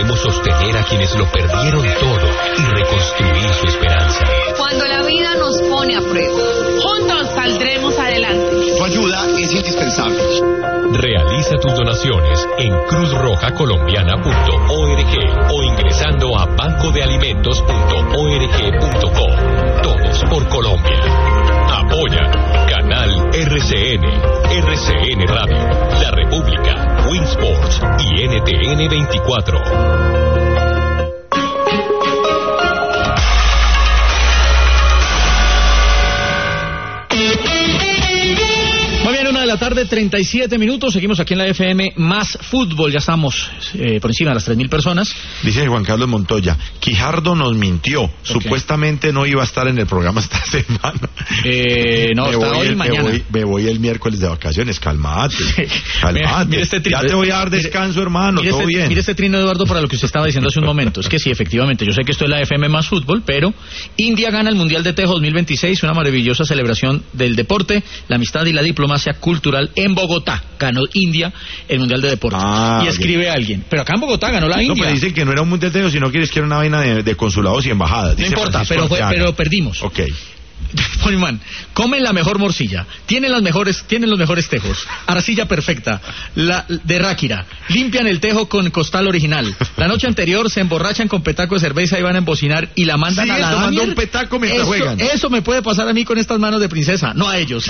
podemos sostener a quienes lo perdieron todo y reconstruir su esperanza. Cuando la vida nos pone a prueba, juntos saldremos adelante. Tu ayuda es indispensable. Realiza tus donaciones en cruzrojacolombiana.org o ingresando a bancodealimentos.org.co. Todos por Colombia. Apoya Canal RCN, RCN Radio, La República, Winsports y NTN 24. La tarde, 37 minutos, seguimos aquí en la FM Más Fútbol, ya estamos por encima de las 3.000 personas. Dice Juan Carlos Montoya, Quijardo nos mintió, supuestamente no iba a estar en el programa esta semana. No, está hoy y mañana. Me voy el miércoles de vacaciones, calmate. Mira este trino, ya te voy a dar descanso, hermano, todo bien. Mira este trino, Eduardo, para lo que usted estaba diciendo hace un momento. Es que sí, efectivamente, yo sé que esto es la FM Más Fútbol, pero India gana el Mundial de Tejo 2026, una maravillosa celebración del deporte, la amistad y la diplomacia cultural en Bogotá. Ganó India el Mundial de Deportes. Y escribe alguien, pero acá en Bogotá ganó la India. No, pero dicen que no era un Mundial de Tejo, sino que era una vaina de consulados y embajadas. No importa, pero perdimos. Ok. Polimán, comen la mejor morcilla, tienen los mejores tejos, arcilla perfecta, la de Ráquira, limpian el tejo con costal original. La noche anterior se emborrachan con petaco de cerveza y van a embocinar y la mandan a la tomando un petaco mientras juegan. Eso me puede pasar a mí con estas manos de princesa, no a ellos.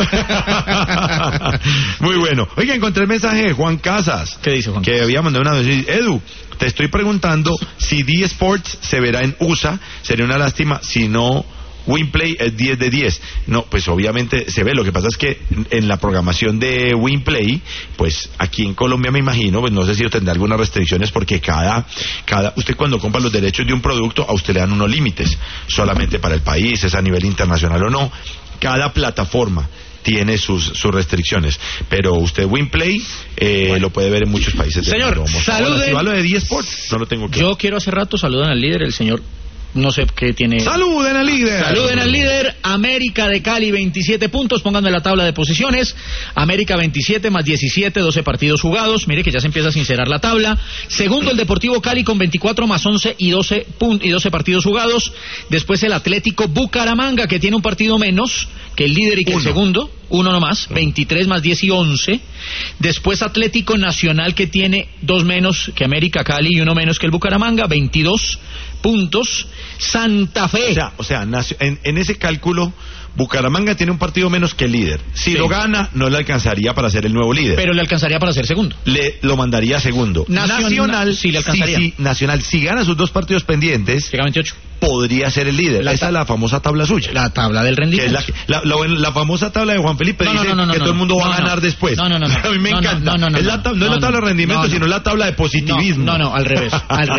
Muy bueno. Oiga, encontré el mensaje de Juan Casas. ¿Qué dice Juan? Que había mandado una vez. Edu, te estoy preguntando si D-Sports se verá en USA. Sería una lástima si no. Winplay es 10 de 10. No, pues obviamente se ve. Lo que pasa es que en la programación de Winplay, pues aquí en Colombia me imagino, pues no sé si tendrá algunas restricciones porque usted cuando compra los derechos de un producto, a usted le dan unos límites. Solamente para el país, es a nivel internacional o no. Cada plataforma tiene sus restricciones, pero usted Winplay lo puede ver en muchos países. Señor, saluden. Si va lo de D-Sports, no lo tengo claro. Yo quiero hace rato saludar al líder, el señor. No sé qué tiene. ¡Saluden al líder! ¡Saluden al líder! América de Cali, 27 puntos. Pónganme la tabla de posiciones. América 27 más 17, 12 partidos jugados. Mire que ya se empieza a sincerar la tabla. Segundo, el Deportivo Cali con 24 más 11 y 12 partidos jugados. Después el Atlético Bucaramanga, que tiene un partido menos que el líder y que el segundo. Uno nomás, 23 más 10 y 11. Después Atlético Nacional, que tiene 2 menos que América Cali y 1 menos que el Bucaramanga, 22 puntos. Santa Fe. O sea, en ese cálculo, Bucaramanga tiene un partido menos que el líder. Si lo gana, no le alcanzaría para ser el nuevo líder. Pero le alcanzaría para ser segundo. Lo mandaría segundo. Nacional sí le alcanzaría. Nacional, si gana sus 2 partidos pendientes, llega 28. Podría ser el líder. Esa es la famosa tabla suya. La tabla del rendimiento. Que es la famosa tabla de Juan Felipe. Dice que todo el mundo va a ganar después. No. A mí me encanta. No es la tabla de rendimiento, sino la tabla de positivismo. No, al revés.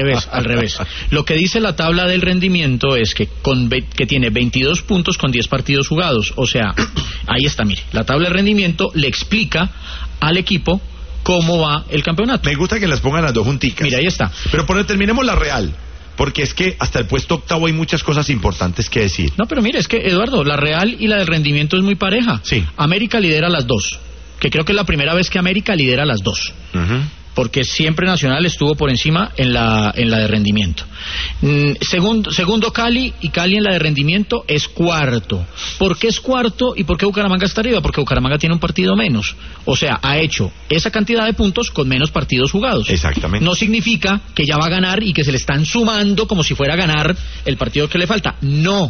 Lo que dice la tabla del rendimiento es que tiene 22 puntos con 10 partidos jugados. O sea, ahí está, mire. La tabla de rendimiento le explica al equipo cómo va el campeonato. Me gusta que las pongan las dos junticas. Mira, ahí está. Pero terminemos la Real. Porque es que hasta el puesto octavo hay muchas cosas importantes que decir. No, pero mire, es que, Eduardo, la Real y la del rendimiento es muy pareja. Sí. América lidera las dos, que creo que es la primera vez que América lidera las dos. Porque siempre Nacional estuvo por encima en la de rendimiento. Segundo Cali, y Cali en la de rendimiento es cuarto. ¿Por qué es cuarto y por qué Bucaramanga está arriba? Porque Bucaramanga tiene un partido menos. O sea, ha hecho esa cantidad de puntos con menos partidos jugados. Exactamente. No significa que ya va a ganar y que se le están sumando como si fuera a ganar el partido que le falta. No.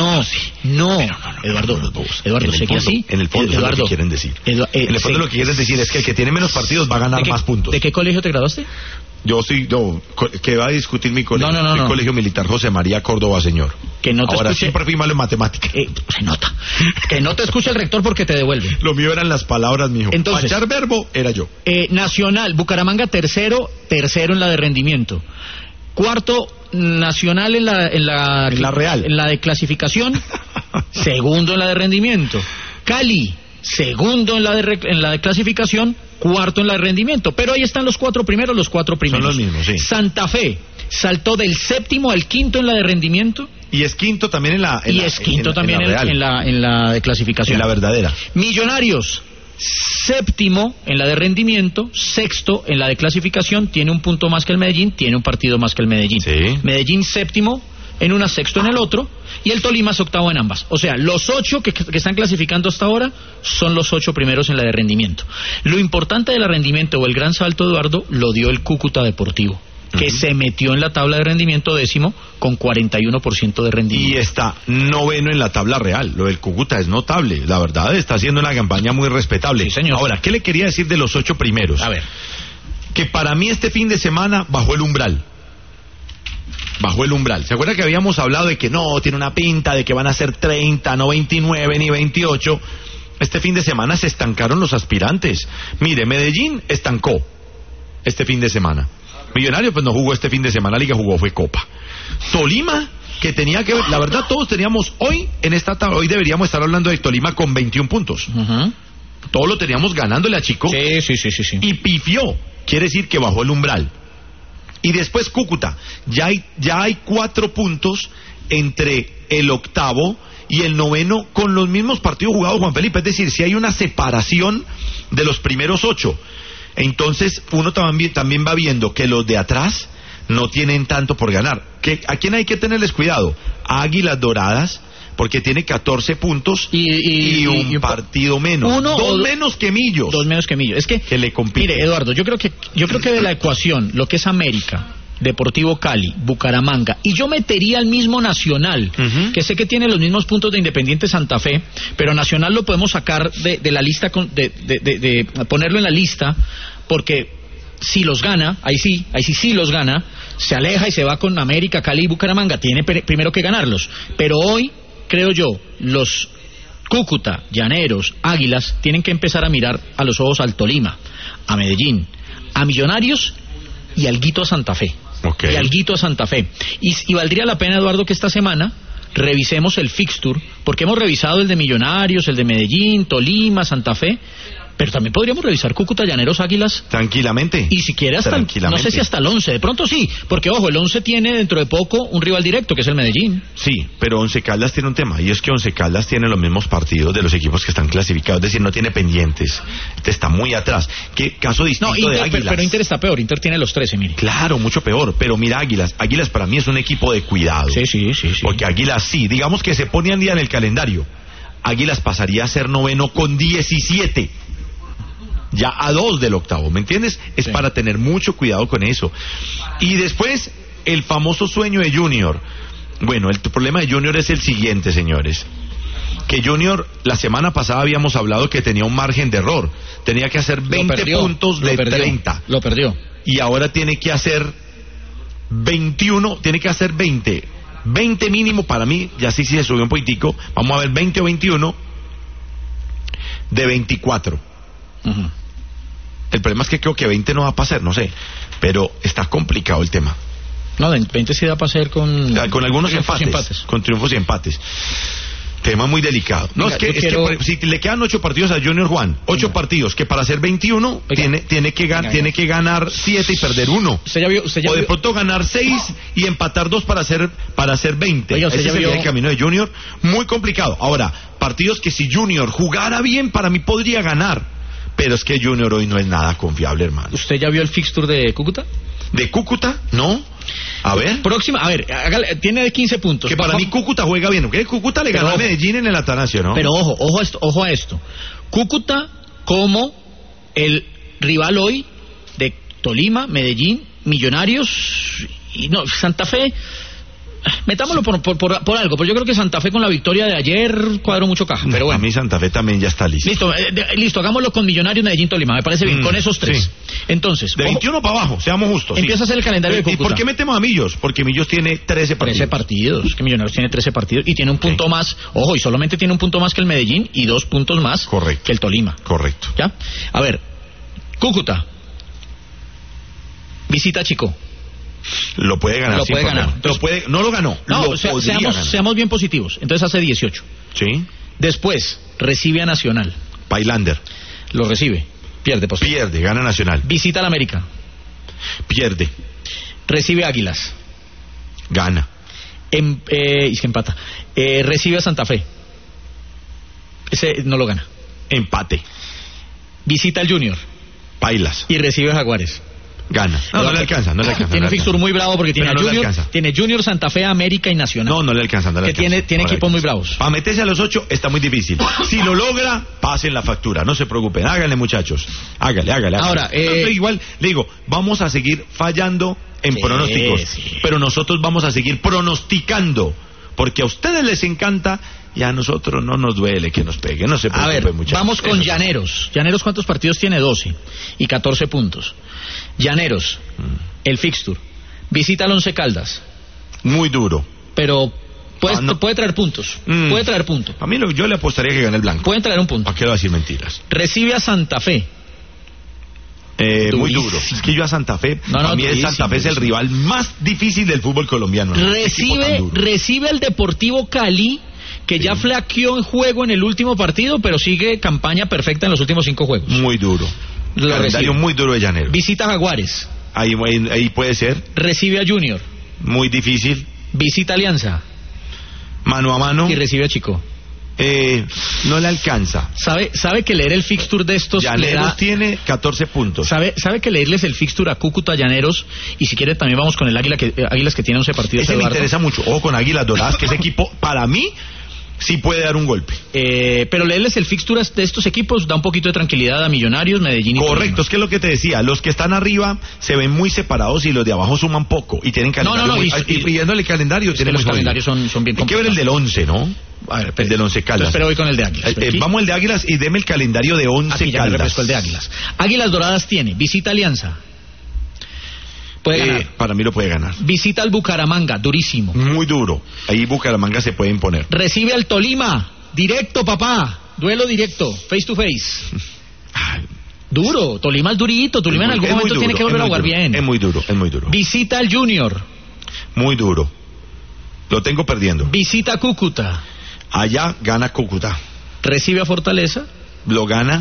Eduardo, sé que así. En el fondo Eduardo, es lo que quieren decir. En el fondo lo que quieren decir es que el que tiene menos partidos va a ganar más puntos. ¿De qué colegio te graduaste? Que va a discutir mi colegio. No. Colegio Militar José María Córdoba, señor. Que no te Ahora escuche... siempre fui malo en matemáticas. Se nota. Que no te escuche el rector porque te devuelve. Lo mío eran las palabras, mijo. Entonces, echar verbo era yo. Nacional, Bucaramanga tercero en la de rendimiento. Cuarto, Nacional en la Real. En la de clasificación. Segundo en la de rendimiento. Cali, segundo en la de clasificación. Cuarto en la de rendimiento. Pero ahí están los 4 primeros. Son los mismos, sí. Santa Fe saltó del séptimo al quinto en la de rendimiento. Y es quinto también en la de clasificación. En la verdadera. Millonarios séptimo en la de rendimiento, sexto en la de clasificación, tiene un punto más que el Medellín, tiene un partido más que el Medellín. Sí. Medellín séptimo en una, sexto en el otro, y el Tolima es octavo en ambas. O sea, los 8 que están clasificando hasta ahora son los 8 primeros en la de rendimiento. Lo importante de la rendimiento o el gran salto, Eduardo, lo dio el Cúcuta Deportivo, que se metió en la tabla de rendimiento décimo con 41% de rendimiento. Y está noveno en la tabla real. Lo del Cúcuta es notable. La verdad, está haciendo una campaña muy respetable. Sí, señor. Ahora, ¿qué le quería decir de los 8 primeros? A ver. Que para mí este fin de semana bajó el umbral. Bajó el umbral. ¿Se acuerda que habíamos hablado de que no, tiene una pinta de que van a ser 30, no 29 ni 28? Este fin de semana se estancaron los aspirantes. Mire, Medellín estancó este fin de semana. Millonarios pues no jugó este fin de semana, Liga jugó, fue Copa. Tolima, que tenía que ver, la verdad todos teníamos hoy, en esta tabla, hoy deberíamos estar hablando de Tolima con 21 puntos. Todos lo teníamos ganándole a Chico. Sí. Y pifió, quiere decir que bajó el umbral. Y después Cúcuta, ya hay 4 puntos entre el octavo y el noveno con los mismos partidos jugados, Juan Felipe. Es decir, si hay una separación de los primeros 8. Entonces uno también va viendo que los de atrás no tienen tanto por ganar. ¿A quién hay que tenerles cuidado? A Águilas Doradas, porque tiene 14 puntos y un partido menos. Dos menos que Millos. Es que le compite. Mire, Eduardo, yo creo que de la ecuación, lo que es América, Deportivo Cali, Bucaramanga, y yo metería al mismo Nacional, que sé que tiene los mismos puntos de Independiente Santa Fe, pero Nacional lo podemos sacar de la lista, de ponerlo en la lista, porque si los gana, ahí sí los gana, se aleja y se va con América, Cali y Bucaramanga, tiene primero que ganarlos, pero hoy, creo yo, los Cúcuta, Llaneros, Águilas, tienen que empezar a mirar a los ojos al Tolima, a Medellín, a Millonarios y alguito a Santa Fe. Okay. Y alguito a Santa Fe. Y valdría la pena, Eduardo, que esta semana revisemos el fixture, porque hemos revisado el de Millonarios, el de Medellín, Tolima, Santa Fe, pero también podríamos revisar Cúcuta, Llaneros, Águilas. Tranquilamente. Y si quiere hasta, no sé si hasta el 11, de pronto sí, porque ojo, el 11 tiene dentro de poco un rival directo, que es el Medellín. Sí, pero Once Caldas tiene un tema, y es que Once Caldas tiene los mismos partidos de los equipos que están clasificados, es decir, no tiene pendientes, está muy atrás. ¿Qué caso distinto de Águilas? Pero Inter está peor, Inter tiene los 13, mire. Claro, mucho peor, pero mira Águilas para mí es un equipo de cuidado. Sí. Porque Águilas sí, digamos que se pone al día en el calendario, Águilas pasaría a ser noveno con 17. Ya a 2 del octavo, ¿me entiendes? Es para tener mucho cuidado con eso. Y después, el famoso sueño de Junior. Bueno, el problema de Junior es el siguiente, señores. Que Junior, la semana pasada habíamos hablado que tenía un margen de error. Tenía que hacer 20 puntos de 30. Lo perdió. Y ahora tiene que hacer 21, tiene que hacer 20. 20 mínimo para mí, ya sí se subió un poquitico. Vamos a ver, 20 o 21 de 24. El problema es que creo que 20 no va a pasar, no sé, pero está complicado el tema. No, 20 sí da para hacer con algunos empates, con triunfos y empates. Tema muy delicado. No, es que si le quedan 8 partidos a Junior Juan, 8 partidos, que para hacer 21 tiene que ganar 7 y perder 1. O de pronto ganar 6 y empatar 2 para hacer 20. Oiga, ese sería el camino de Junior, muy complicado. Ahora, partidos que si Junior jugara bien, para mí podría ganar. Pero es que Junior hoy no es nada confiable, hermano. ¿Usted ya vio el fixture de Cúcuta? ¿De Cúcuta? No. A ver. Próxima, a ver, tiene 15 puntos. Que para mí Cúcuta juega bien. ¿Okay? Cúcuta le ganó a Medellín en el Atanasio, ¿no? Pero ojo a esto. Cúcuta como el rival hoy de Tolima, Medellín, Millonarios y no, Santa Fe. Metámoslo por algo, porque yo creo que Santa Fe con la victoria de ayer cuadró mucho caja, pero bueno. A mí Santa Fe también ya está listo. Listo, hagámoslo con Millonarios, Medellín, Tolima, me parece bien, con esos 3. Sí. Entonces, de 21 para abajo, seamos justos. Empieza a hacer el calendario de Cúcuta. ¿Y por qué metemos a Millos? Porque Millos tiene 13 partidos. 13 partidos, que Millonarios tiene 13 partidos y tiene un punto más, ojo, y solamente tiene un punto más que el Medellín y 2 puntos más que el Tolima. Correcto. ¿Ya? A ver, Cúcuta, visita a Chico. Lo puede ganar. Entonces, no lo ganó. No, seamos bien positivos. Entonces hace 18. Sí. Después recibe a Nacional. Pailander. Lo recibe. Pierde, gana Nacional. Visita al América. Pierde. Recibe a Águilas. Gana. Es que empata. Recibe a Santa Fe. Ese no lo gana. Empate. Visita al Junior Pailas. y recibe a Jaguares. Gana. No le alcanza. Tiene un fixture muy bravo porque tiene Pero no le Junior, alcanza. tiene Junior, Santa Fe, América y Nacional. No le alcanza. Que tiene equipos muy bravos. Para meterse a los 8 está muy difícil. Si lo logra, pasen la factura. No se preocupen. Háganle, muchachos. Háganle. Ahora, Pero igual, le digo, vamos a seguir fallando en pronósticos. Sí. Pero nosotros vamos a seguir pronosticando. Porque a ustedes les encanta y a nosotros no nos duele que nos peguen. No se A preocupen, ver, muchachos. vamos con Eso. Llaneros. Llaneros, ¿cuántos partidos tiene? 12 y 14 puntos. Llaneros, el fixture. Visita al Once Caldas, Muy duro. pero no. puede traer puntos. Puede traer puntos. A mí yo le apostaría que gane el blanco. Pueden traer un punto. ¿Para qué le voy a decir mentiras? Recibe a Santa Fe. Muy Durísimo. duro. Es que yo a Santa Fe, No, para mí durísimo, Santa Fe es el durísimo. rival más difícil del fútbol colombiano. ¿No? Qué equipo tan duro. Recibe al Deportivo Cali, que ya flaqueó en juego en el último partido, pero sigue campaña perfecta en los últimos 5 juegos. Muy duro. Lo Calendario recibe. muy duro de Llanero. Visita a Jaguares. Ahí puede ser. Recibe a Junior. Muy difícil. Visita a Alianza. Mano a mano. Y recibe a Chico. No le alcanza. ¿Sabe que leer el fixture de estos le Llaneros da... tiene 14 puntos. ¿Sabe que leerles el fixture a Cúcuta, Llaneros, y si quiere también vamos con el Águilas que tiene 11 partidos? Ese me Eduardo. interesa mucho. Ojo con Águilas Doradas, que ese equipo, para mí, sí puede dar un golpe. Pero leerles el fixture de estos equipos da un poquito de tranquilidad a Millonarios, Medellín y Correcto, Tolima. es que es lo que te decía. Los que están arriba se ven muy separados y los de abajo suman poco. Y tienen calendario. y viéndole el calendario, Es que tienen los muy jodido. calendarios son bien Hay que ver el del 11, ¿no? A ver, El del 11 Caldas. Pero voy con el de Águilas. Aquí- Vamos el de Águilas y deme el calendario de 11 aquí ya me Caldas. refresco el de Águilas. Águilas Doradas tiene, visita Alianza. Puede ganar. Para mí lo puede ganar. Visita al Bucaramanga, durísimo. Muy duro. Ahí Bucaramanga se puede imponer. Recibe al Tolima, directo, papá. Duelo directo, face to face. Duro, Tolima es durito. Tolima en algún momento tiene que volver a jugar bien. Es muy duro. Visita al Junior, Muy duro. Lo tengo perdiendo. visita a Cúcuta, Allá gana Cúcuta. recibe a Fortaleza, Lo gana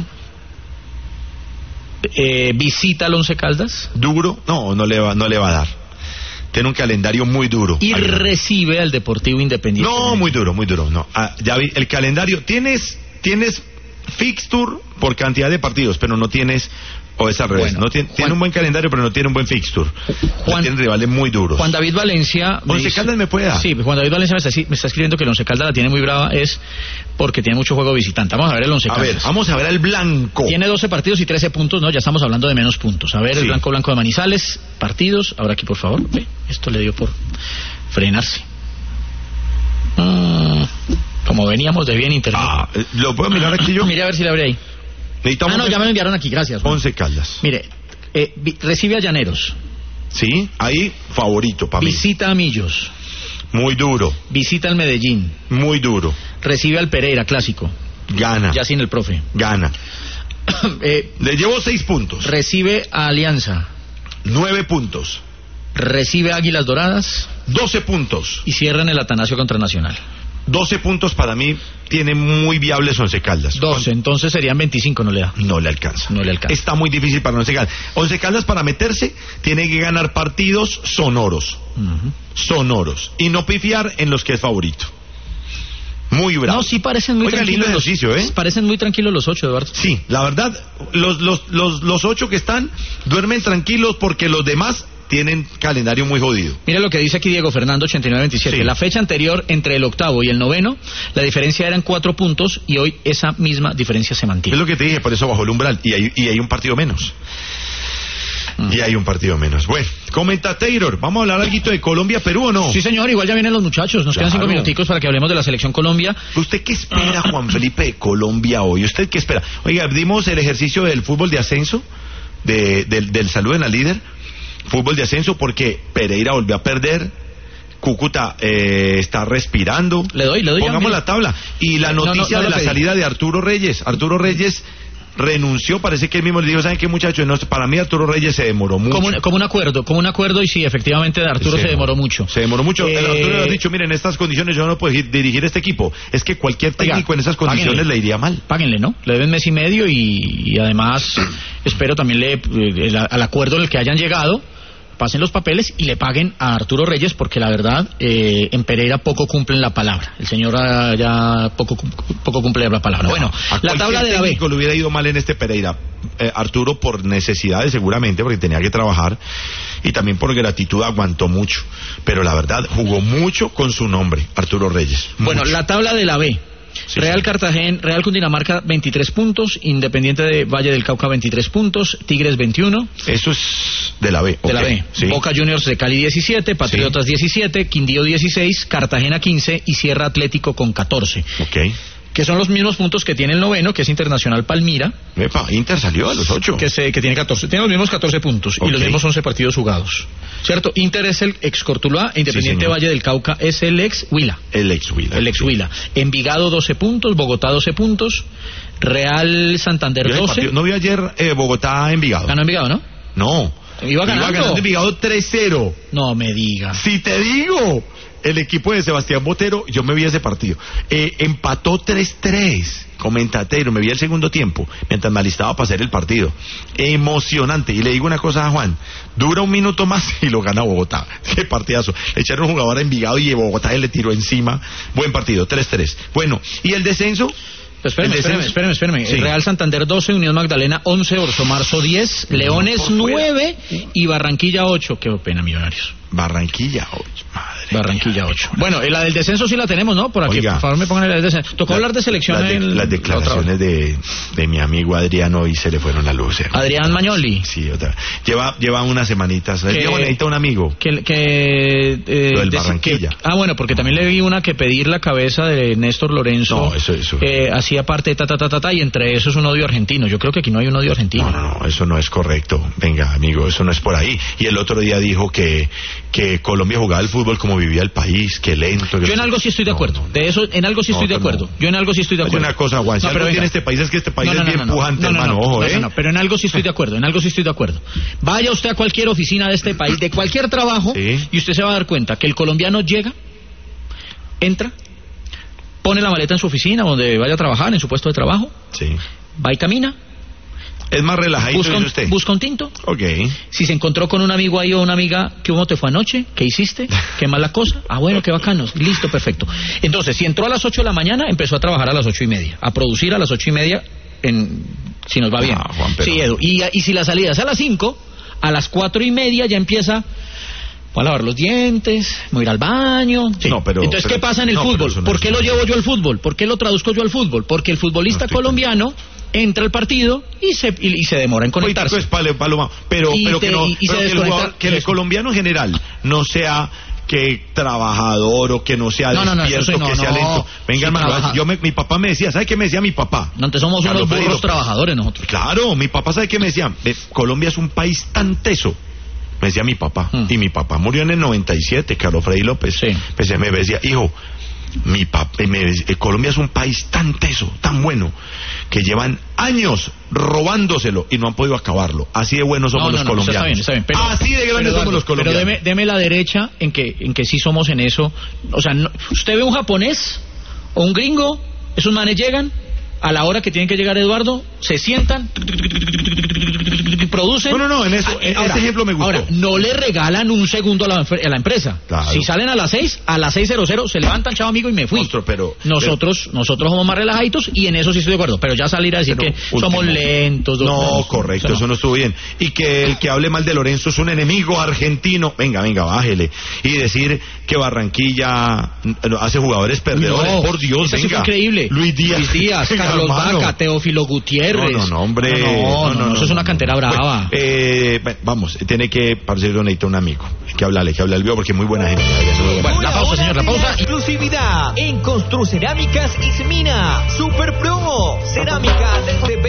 visita al Once Caldas duro. No le va a dar. Tiene un calendario muy duro. y Águila. recibe al Deportivo Independiente. No, muy duro. No. Ya vi el calendario. Tienes fixture por cantidad de partidos, pero no tienes, o es al revés. Bueno, No tiene Juan- un buen calendario, pero no tiene un buen fixture. Tiene rivales muy duros. Juan David Valencia me Once dice- Caldas me puede dar. Sí, Juan David Valencia me está escribiendo que el Once Caldas la tiene muy brava es porque tiene mucho juego visitante. Vamos a ver el Once A Caldas. ver, vamos a ver al blanco. Tiene 12 partidos y 13 puntos, ¿no? Ya estamos hablando de menos puntos. A ver, Sí. el blanco de Manizales, partidos. Ahora aquí, por favor. Ve, esto le dio por frenarse. Como veníamos de bien internet. ¿Lo puedo mirar aquí yo? Mire a ver si le abre ahí. Necesitamos No, ya me lo enviaron aquí, gracias. Juan. 11 Caldas. Mire, recibe a Llaneros, Sí, ahí favorito para mí. visita a Millos, Muy duro, visita al Medellín, muy duro. recibe al Pereira, clásico, Gana, ya sin el profe. gana. Le llevo 6 puntos. Recibe a Alianza, 9 puntos. recibe a Águilas Doradas 12 puntos. y cierra en el Atanasio contra Nacional. 12 puntos para mí tiene muy viables 11 Caldas. 12, entonces serían 25, no le da. No le alcanza. No le alcanza. Está muy difícil para 11 Caldas. 11 Caldas para meterse tiene que ganar partidos sonoros. Sonoros. Y no pifiar en los que es favorito. Muy bravo. No, sí parecen muy Oiga, lindo tranquilos. ejercicio, ¿eh? Parecen muy tranquilos los 8, Eduardo. Sí, la verdad, los 8 que están duermen tranquilos porque los demás tienen calendario muy jodido. Mira lo que dice aquí Diego Fernando 8927. Sí. La fecha anterior entre el octavo y el noveno, la diferencia eran 4 puntos y hoy esa misma diferencia se Es mantiene. lo que te dije, por eso bajó el umbral. Y hay un partido menos. Y hay un partido menos. Bueno, comenta Taylor. ¿Vamos a hablar algo de Colombia-Perú o no? Sí, señor, igual ya vienen los muchachos. Nos quedan 5 Claro. minuticos para que hablemos de la selección Colombia. ¿Usted qué espera, Juan Felipe, de Colombia hoy? ¿Usted qué espera? Oiga, dimos el ejercicio del fútbol de ascenso, del saludo en la líder. Fútbol de ascenso porque Pereira volvió a perder. Cúcuta está respirando. Le doy. Pongamos mire. la tabla. Y la noticia no de lo la pedí. salida de Arturo Reyes. Arturo Reyes renunció, parece que él mismo le dijo, ¿saben qué, muchachos? No, para mí Arturo Reyes se demoró mucho. Como un acuerdo y sí, efectivamente Arturo se demoró mucho. Se demoró mucho. El Arturo le ha dicho, miren, en estas condiciones yo no puedo dirigir este equipo. Es que cualquier técnico en esas condiciones páguenle. le iría mal. Páguenle, ¿no? Le deben mes y medio y además espero también al acuerdo en el que hayan llegado, pasen los papeles y le paguen a Arturo Reyes, porque la verdad, en Pereira poco cumplen la palabra. El señor ya poco cumple la palabra. Bueno, la tabla de la B. Le hubiera ido mal en este Pereira. Arturo por necesidades seguramente, porque tenía que trabajar, y también por gratitud aguantó mucho. Pero la verdad, jugó mucho con su nombre, Arturo Reyes. Bueno, mucho. la tabla de la B. Sí, Real sí. Cartagena, Real Cundinamarca 23 puntos, Independiente de Valle del Cauca 23 puntos, Tigres 21. Eso es de la B. De la B. Sí. Boca Juniors de Cali 17, Patriotas 17, Quindío 16, Cartagena 15 y Sierra Atlético con 14. Ok. Que son los mismos puntos que tiene el noveno, que es Internacional Palmira. Epa, Inter salió a los 8. Que tiene 14, tiene los mismos 14 puntos y los mismos 11 partidos jugados. ¿Cierto? Inter es el ex Cortuluá, Independiente señor. Valle del Cauca es el ex Huila. El ex Huila. Envigado 12 puntos, Bogotá 12 puntos, Real Santander 12. No vi ayer Bogotá Envigado. Ganó Envigado, ¿no? No. Iba ganando Envigado 3-0. No me diga. Si te digo, el equipo de Sebastián Botero, yo me vi ese partido. Empató 3-3. Comentatero, me vi el segundo tiempo, mientras me alistaba para hacer el partido. Emocionante. Y le digo una cosa a Juan, dura un minuto más y lo gana Bogotá. Qué partidazo. Le echaron un jugador a Envigado y Bogotá le tiró encima. Buen partido, 3-3. Bueno, ¿y el descenso? Espérame. Sí. Real Santander 12, Unión Magdalena 11, Orso Marzo 10, Leones 9 y Barranquilla 8. Qué pena, Millonarios. Barranquilla 8, madre. Barranquilla 8. Bueno, la del descenso sí la tenemos, ¿no? Por aquí, Oiga, por favor, me pongan la del descenso. Tocó hablar de selección. Las declaraciones de mi amigo Adriano y se le fueron la luz. Adrián Magnoli. Sí, otra. Lleva unas semanitas. Necesita un amigo. Lo del Barranquilla. Bueno, porque también le vi una que pedir la cabeza de Néstor Lorenzo. No, eso. Hacía parte de y entre eso es un odio argentino. Yo creo que aquí no hay un odio argentino. No, eso no es correcto. Venga, amigo, eso no es por ahí. Y el otro día dijo que Colombia jugaba el fútbol como vivía el país, que lento. Yo en algo sí estoy de acuerdo. De eso, en algo sí estoy de acuerdo. Yo en algo sí estoy de acuerdo. Hay una cosa, Juan, si algo tiene este país es que este país es bien pujante, hermano, ojo, No, pero en algo sí estoy de acuerdo, Vaya usted a cualquier oficina de este país, de cualquier trabajo, y usted se va a dar cuenta que el colombiano llega, entra, pone la maleta en su oficina donde vaya a trabajar, en su puesto de trabajo, va y camina. Es más relajadito usted. Busca un tinto. Ok. Si se encontró con un amigo ahí o una amiga, ¿cómo te fue anoche? ¿Qué hiciste? ¿Qué mala cosa? Bueno, qué bacanos. Listo, perfecto. Entonces, si entró a las 8 de la mañana, empezó a trabajar a las 8:30. A producir a las 8:30, si nos va bien. Juan, pero... Sí, Edu. Y si la salida es a las 5, a las 4:30 ya empieza... Voy a lavar los dientes, voy a ir al baño. Sí. Entonces, ¿qué pasa en el fútbol? ¿Por qué lo llevo yo al fútbol? ¿Por qué lo traduzco yo al fútbol? Porque el futbolista colombiano entra al partido y se demora en conectarse. Pero que el colombiano en general no sea que trabajador o que no sea despierto, que sea lento. Venga, hermano, mi papá me decía, ¿sabe qué me decía mi papá? Antes somos unos burros trabajadores nosotros. Claro, mi papá, ¿sabe qué me decía? Colombia es un país tan teso. Me decía mi papá, y mi papá murió en el 97, Carlos Freddy López. Pues me decía, hijo, Colombia es un país tan teso, tan bueno, que llevan años robándoselo y no han podido acabarlo. Así de buenos somos los colombianos. Está bien, pero, así de grandes somos los colombianos. Pero deme la derecha en que sí somos en eso. O sea, usted ve un japonés o un gringo, esos manes llegan a la hora que tienen que llegar, Eduardo, se sientan, producen. En eso, ese ejemplo me gustó. Ahora, no le regalan un segundo a la empresa. Claro. Si salen a las 6, a las 6:00 se levantan, chao amigo, y me fui. Nosotros somos más relajaditos y en eso sí estoy de acuerdo. Pero ya salir a decir que somos lentos. Correcto, eso no estuvo bien. Y que el que hable mal de Lorenzo es un enemigo argentino. Venga, bájele. Y decir que Barranquilla hace jugadores perdedores. Por Dios, venga. Fue increíble. Luis Díaz, Carlos Vaca, Teófilo Gutiérrez. Hombre. No, eso es una cantera brava. Vamos, tiene que parecer donadito un amigo. Hay que hablarle el video porque es muy buena gente. Bueno, la pausa, señor, la pausa. Exclusividad en Construcerámicas Ismina. Super promo. Cerámica desde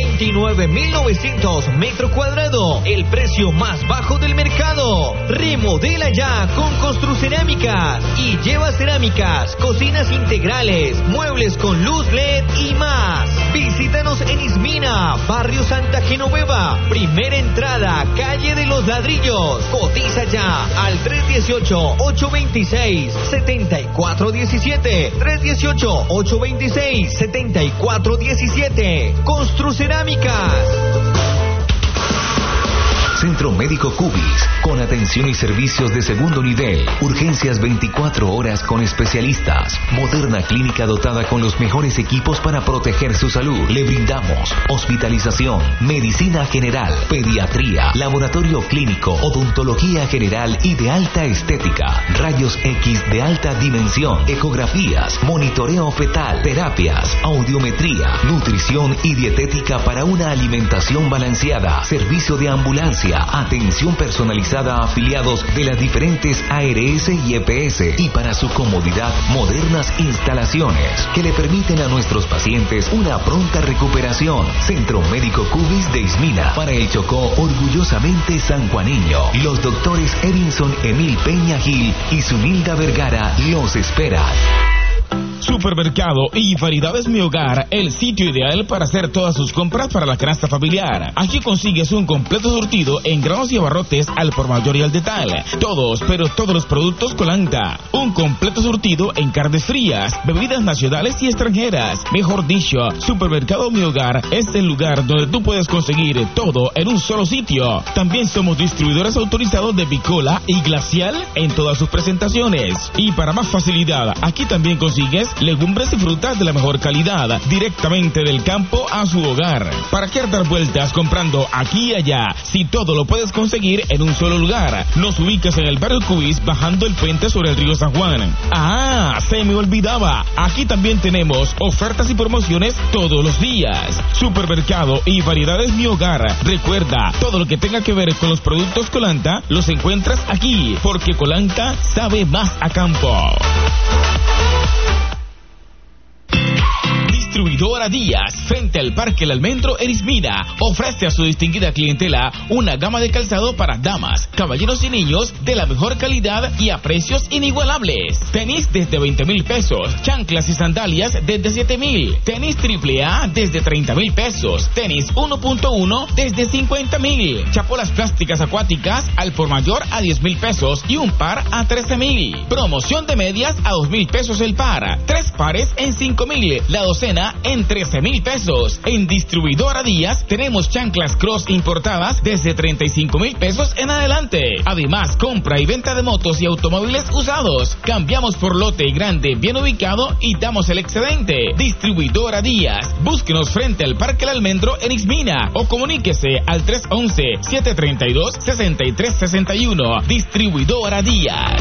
29.900 metros cuadrados. El precio más bajo del mercado. Remodela ya con Construcerámicas y lleva cerámicas, cocinas integrales, muebles con luz LED y más. Visítanos en Ismina, barrio Santa Genoveva, primera entrada, calle de los Ladrillos. Cotiza ya al 318-826-7417. 318-826-7417. Construcerámicas. Centro Médico Cubis, con atención y servicios de segundo nivel, urgencias 24 horas con especialistas, moderna clínica dotada con los mejores equipos para proteger su salud. Le brindamos hospitalización, medicina general, pediatría, laboratorio clínico, odontología general y de alta estética, rayos X de alta dimensión, ecografías, monitoreo fetal, terapias, audiometría, nutrición y dietética para una alimentación balanceada, servicio de ambulancia, atención personalizada a afiliados de las diferentes ARS y EPS, y para su comodidad, modernas instalaciones que le permiten a nuestros pacientes una pronta recuperación. Centro Médico Cubis de Ismina, para el Chocó, orgullosamente sanjuaneño. Los doctores Edinson Emil Peña Gil y Zunilda Vergara los esperan. Supermercado y Variedades Mi Hogar, el sitio ideal para hacer todas sus compras para la canasta familiar. Aquí consigues un completo surtido en granos y abarrotes al por mayor y al detalle. Todos, pero todos los productos Colanta. Un completo surtido en carnes frías, bebidas nacionales y extranjeras. Mejor dicho, Supermercado Mi Hogar es el lugar donde tú puedes conseguir todo en un solo sitio. También somos distribuidores autorizados de Bicola y Glacial en todas sus presentaciones. Y para más facilidad, aquí también consigues legumbres y frutas de la mejor calidad, directamente del campo a su hogar. ¿Para qué dar vueltas comprando aquí y allá, si todo lo puedes conseguir en un solo lugar? Nos ubicas en el barrio Cubis, bajando el puente sobre el río San Juan. ¡Ah! Se me olvidaba. Aquí también tenemos ofertas y promociones todos los días. Supermercado y Variedades Mi Hogar. Recuerda, todo lo que tenga que ver con los productos Colanta los encuentras aquí, porque Colanta sabe más a campo. Distribuidora Díaz, frente al Parque El Almendro en Ismina, ofrece a su distinguida clientela una gama de calzado para damas, caballeros y niños de la mejor calidad y a precios inigualables. Tenis desde 20,000 pesos, chanclas y sandalias desde 7,000, tenis AAA desde 30,000 pesos, tenis 1.1 desde 50,000, chapolas plásticas acuáticas al por mayor a 10,000 pesos y un par a 13,000. Promoción de medias a 2,000 pesos el par, 3 pares en 5,000, la docena en 13,000 pesos. En Distribuidora Díaz tenemos chanclas Cross importadas desde 35,000 pesos en adelante. Además, compra y venta de motos y automóviles usados. Cambiamos por lote grande bien ubicado y damos el excedente. Distribuidora Díaz. Búsquenos frente al Parque El Almendro en Ismina o comuníquese al 311-732-6361. Distribuidora Díaz.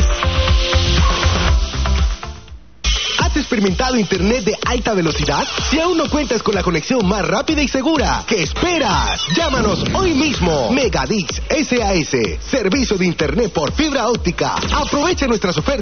¿Has experimentado internet de alta velocidad? Si aún no cuentas con la conexión más rápida y segura, ¿qué esperas? Llámanos hoy mismo. Megadix SAS, servicio de internet por fibra óptica. Aprovecha nuestras ofertas